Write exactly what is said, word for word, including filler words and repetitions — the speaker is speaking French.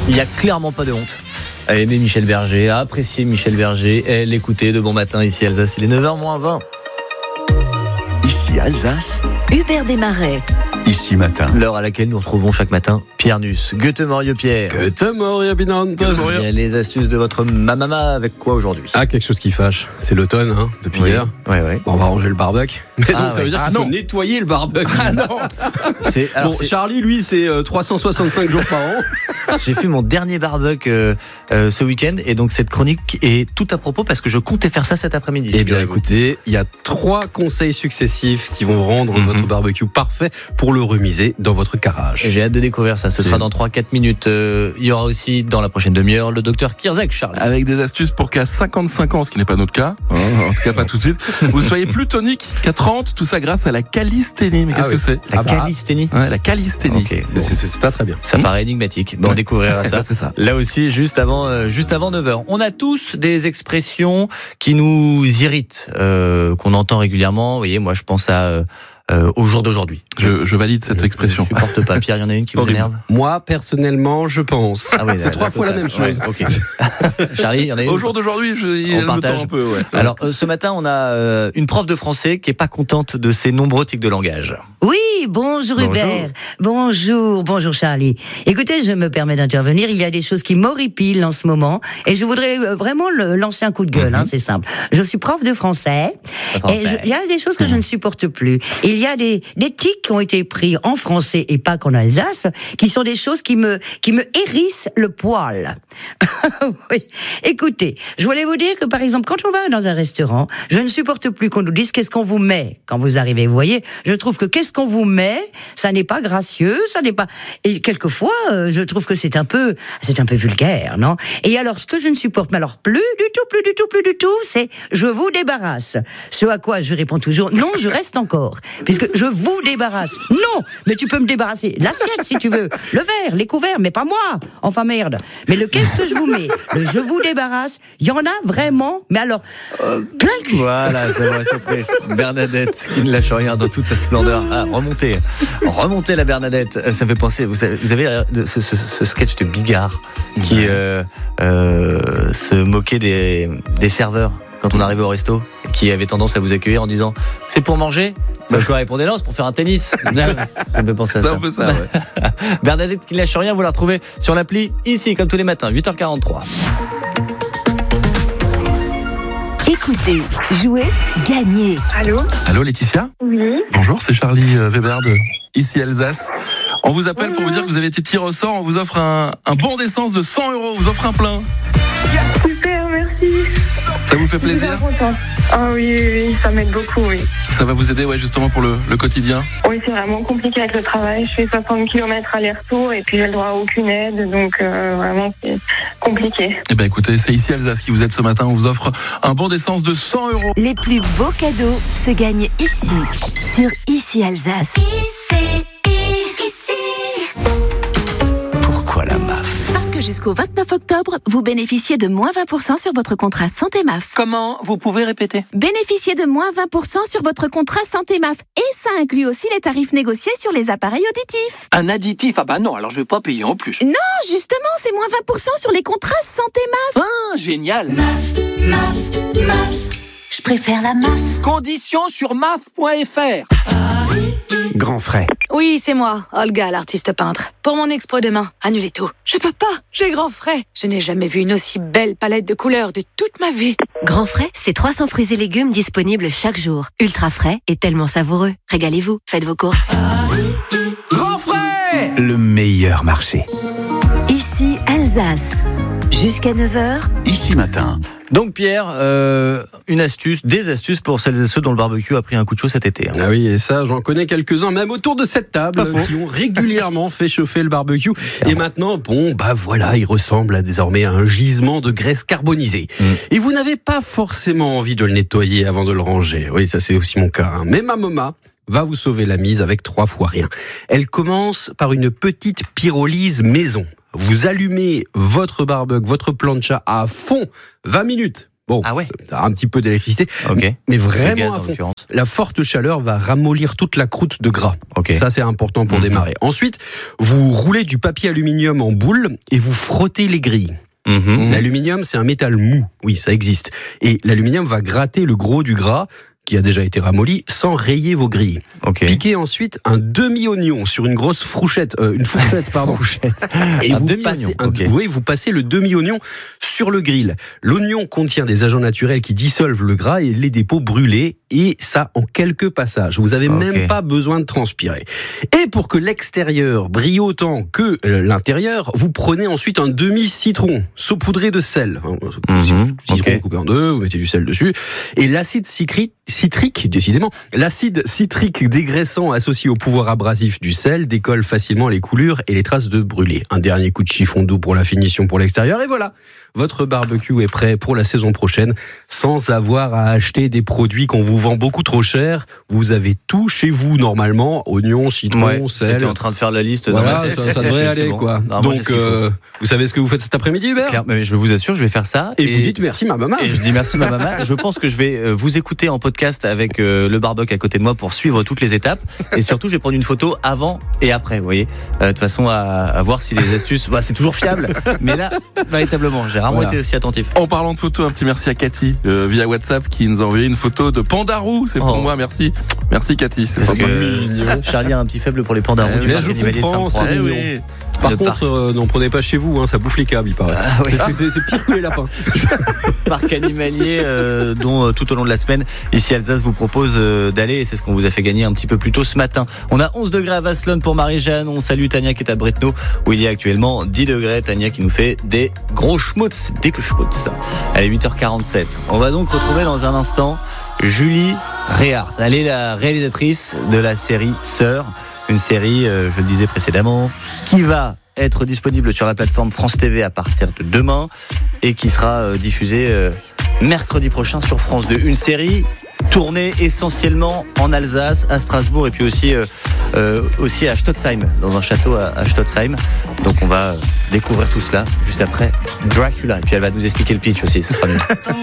Il n'y a clairement pas de honte à aimer Michel Berger, à apprécier Michel Berger et l'écouter de bon matin ici Alsace. Il est neuf heures moins vingt. Ici Alsace, Hubert Desmarais. Ici matin. L'heure à laquelle nous retrouvons chaque matin Pierre Nuss. Gute Morgen Pierre. Gute Morgen Binante. Il y a les astuces de votre mamama avec quoi aujourd'hui? Ah, quelque chose qui fâche. C'est l'automne, hein, depuis Oui. hier. Ouais, ouais. Bon, on va ranger le barbecue. Mais Ah, donc ça ouais. veut dire Ah, qu'il faut non. nettoyer le barbecue. Ah non. C'est, alors, Bon, c'est- Charlie, lui, c'est euh, trois cent soixante-cinq jours par an. J'ai fait mon dernier barbecue euh, euh, ce week-end et donc cette chronique est tout à propos parce que je comptais faire ça cet après-midi. Eh bien, figurez-vous. écoutez, il y a trois conseils successifs qui vont rendre Mhm. votre barbecue parfait pour le remiser dans votre garage. Et j'ai hâte de découvrir ça. Ce sera dans trois à quatre minutes. Euh, il y aura aussi dans la prochaine demi-heure le docteur Kirzek, Charles. Avec des astuces pour qu'à cinquante-cinq ans, ce qui n'est pas notre cas, hein, en tout cas pas tout de suite, vous soyez plus tonique qu'à trente, tout ça grâce à la calisthénie. Mais Ah Ah qu'est-ce oui. que c'est? La Ah bah. calisthénie. Ouais, la calisthénie. Ok, C'est- bon. C'est c'est ça très bien. Ça paraît énigmatique. Bon, on Ouais. découvrira ça. C'est ça. Là aussi, juste avant, euh, juste avant neuf heures. On a tous des expressions qui nous irritent, euh, qu'on entend régulièrement. Vous voyez, moi, je pense à euh, euh, au jour d'aujourd'hui. Je, je valide cette expression. Je supporte pas. Pierre, il y en a une qui vous Horrible. énerve? Moi, personnellement, je pense. Ah oui, c'est la- trois la fois la totale. même chose. Ouais, ok. Charlie, il y en a une? Au jour d'aujourd'hui, je, il On me partage. tend un peu, ouais. Alors, euh, ce matin, on a euh, une prof de français qui est pas contente de ses nombreux tics de langage. Oui, bonjour, Bonjour. Hubert. Bonjour, bonjour Charlie. Écoutez, je me permets d'intervenir. Il y a des choses qui m'horripilent en ce moment et je voudrais euh, vraiment le- lancer un coup de gueule. Mhm. hein, c'est simple. Je suis prof de français, De français. et je- il y a des choses que je ne supporte plus. Il y a des, des tics qui ont été pris en français et pas qu'en Alsace, qui sont des choses qui me qui me hérissent le poil. Oui. Écoutez, je voulais vous dire que par exemple, quand on va dans un restaurant, je ne supporte plus qu'on nous dise qu'est-ce qu'on vous met quand vous arrivez. Vous voyez, je trouve que qu'est-ce qu'on vous met, ça n'est pas gracieux, ça n'est pas. Et quelquefois, euh, je trouve que c'est un peu, c'est un peu vulgaire, non? Et alors, ce que je ne supporte, mais alors plus du tout, plus du tout, plus du tout, c'est je vous débarrasse. Ce à quoi je réponds toujours non, je reste encore, puisque je vous débarrasse. Non, mais tu peux me débarrasser l'assiette si tu veux, le verre, les couverts, mais pas moi. Enfin merde. Mais le qu'est-ce que je vous mets, le je vous débarrasse, il y en a vraiment, mais alors plein le cul. Voilà, ça va, c'est prêt. Bernadette qui ne lâche rien dans toute sa splendeur. Ah, remontez, remontez la Bernadette. Euh, Ça me fait penser, vous savez, vous avez euh, ce, ce, ce sketch de Bigard qui euh, euh, se moquait des, des serveurs quand on arrivait au resto, qui avait tendance à vous accueillir en disant c'est pour manger. Bah, je répondais non, c'est pour faire un tennis. Ça me fait penser à C'est ça. un peu ça, ouais. Bernadette qui ne lâche rien, vous la retrouvez sur l'appli ici, comme tous les matins, huit heures quarante-trois. Écoutez, jouez, gagnez. Allô? Allô, Laetitia? Oui. Bonjour, c'est Charlie euh, Weber de ici Alsace. On vous appelle pour vous dire que vous avez été tiré au sort. On vous offre un, un bon d'essence de cent euros. On vous offre un plein. Super, merci. Ça vous fait Je suis plaisir? super contente. Ah oui, oui, oui, ça m'aide beaucoup, oui. Ça va vous aider, ouais, justement pour le, le quotidien. Oui, c'est vraiment compliqué avec le travail. Je fais soixante kilomètres aller-retour et puis j'ai le droit à aucune aide, donc euh, vraiment c'est compliqué. Eh ben écoutez, c'est ici Alsace qui vous aide ce matin. On vous offre un bon d'essence de cent euros. Les plus beaux cadeaux se gagnent ici, sur Ici Alsace. Pourquoi la M A F? Parce que jusqu'au vingt-neuf octobre, vous bénéficiez de moins vingt pour cent sur votre contrat Santé M A F. Comment? Vous pouvez répéter? Bénéficiez de moins vingt pour cent sur votre contrat Santé M A F. Et ça inclut aussi les tarifs négociés sur les appareils auditifs. Un additif? Ah bah non, alors je vais pas payer en plus. Non, justement, c'est moins vingt pour cent sur les contrats Santé M A F. Ah, génial! Je préfère la M A F. Conditions sur maf point f r. Grand frais. Oui, c'est moi, Olga, l'artiste peintre. Pour mon expo demain, annulez tout. Je peux pas, j'ai grand frais. Je n'ai jamais vu une aussi belle palette de couleurs de toute ma vie. Grand frais, c'est trois cents fruits et légumes disponibles chaque jour. Ultra frais et tellement savoureux. Régalez-vous, faites vos courses. Grand frais. Le meilleur marché. Ici Alsace. Jusqu'à neuf heures. Ici matin. Donc Pierre, euh, une astuce, des astuces pour celles et ceux dont le barbecue a pris un coup de chaud cet été. hein. Ah oui, et ça, j'en connais quelques-uns, même autour de cette table, qui ont régulièrement fait chauffer le barbecue. Et maintenant, bon, bah voilà, il ressemble à désormais à un gisement de graisse carbonisée. Mm. Et vous n'avez pas forcément envie de le nettoyer avant de le ranger. Oui, ça c'est aussi mon cas. hein. Mais ma maman va vous sauver la mise avec trois fois rien. Elle commence par une petite pyrolyse maison. Vous allumez votre barbecue, votre plancha à fond, vingt minutes. Bon, Ah ouais. un petit peu d'électricité, Ok. mais Le vraiment gaz, à en fond. l'occurrence. La forte chaleur va ramollir toute la croûte de gras. Ok. Ça, c'est important pour Mhm. démarrer. Ensuite, vous roulez du papier aluminium en boule et vous frottez les grilles. Mhm. L'aluminium, c'est un métal mou. Oui, ça existe. Et l'aluminium va gratter le gros du gras qui a déjà été ramolli, sans rayer vos grilles. Ok. Piquez ensuite un demi-oignon sur une grosse fourchette, euh, une fourchette, pardon. Et Un vous demi-oignon, passez, un- ok. oui, vous passez le demi-oignon sur le grill. L'oignon contient des agents naturels qui dissolvent le gras et les dépôts brûlés, et ça en quelques passages. Vous avez Ok. même pas besoin de transpirer. Et pour que l'extérieur brille autant que euh, l'intérieur, vous prenez ensuite un demi-citron saupoudré de sel. Mhm, Citron ok. coupé en deux, vous mettez du sel dessus. Et l'acide citrique, citrique, décidément, l'acide citrique dégraissant associé au pouvoir abrasif du sel décolle facilement les coulures et les traces de brûlé. Un dernier coup de chiffon doux pour la finition pour l'extérieur, et voilà, votre barbecue est prêt pour la saison prochaine, sans avoir à acheter des produits qu'on vous vend beaucoup trop cher. Vous avez tout chez vous normalement, oignons, citron, Ouais, sel. j'étais en train de faire la liste dans Voilà, ma tête. ça, ça devrait C'est aller, bon. quoi. Non, moi, j'ai Donc, ce qu'il faut. euh, vous savez ce que vous faites cet après-midi, Hubert? Claire, mais je vous assure, je vais faire ça. Et, vous dites merci, ma maman. Et je dis merci ma maman. Je pense que je vais euh, vous écouter en podcast avec euh, le barbecue à côté de moi pour suivre toutes les étapes. Et surtout, je vais prendre une photo avant et après, vous voyez. Euh, de façon à, à voir si les astuces, bah, c'est toujours fiable. Mais là, véritablement, j'ai rarement Voilà. été aussi attentif. En parlant de photos, un petit merci à Cathy euh, via WhatsApp qui nous a envoyé une photo de Pandarou. C'est pour Oh. moi, merci. Merci Cathy. C'est Parce sympa. que Charlie a un petit faible pour les pandarous Eh du oui, parc je animalier de comprends, Saint-Croix. c'est Eh mignon. oui. Par Le contre, euh, n'en prenez pas chez vous, hein, ça bouffe les câbles, il paraît. Ah oui. C'est- c'est c'est pire que les lapins. Parc animalier euh, dont euh, tout au long de la semaine ici Alsace vous propose euh, d'aller, et c'est ce qu'on vous a fait gagner un petit peu plus tôt ce matin. On a onze degrés à Vasselonne pour Marie-Jeanne. On salue Tania qui est à Bretno où il y a actuellement dix degrés. Tania qui nous fait des gros schmutz, des que schmutz. Elle est huit heures quarante-sept. On va donc retrouver dans un instant Julie Réart. Elle est la réalisatrice de la série Sœur, une série, euh, je le disais précédemment, qui va être disponible sur la plateforme France T V à partir de demain et qui sera euh, diffusée euh, mercredi prochain sur France deux. Une série tournée essentiellement en Alsace, à Strasbourg et puis aussi, euh, euh, aussi à Stotzheim, dans un château à, à Stotzheim. Donc on va découvrir tout cela juste après Dracula. Et puis elle va nous expliquer le pitch aussi, ça sera mieux.